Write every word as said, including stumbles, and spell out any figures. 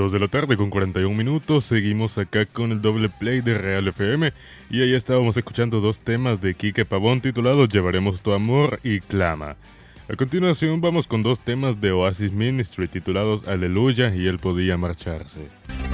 dos de la tarde con cuarenta y un minutos, seguimos acá con el doble play de Real F M y ahí estábamos escuchando dos temas de Quique Pavón titulados Llevaremos tu amor y Clama. A continuación vamos con dos temas de Oasis Ministry titulados Aleluya y Él podía marcharse.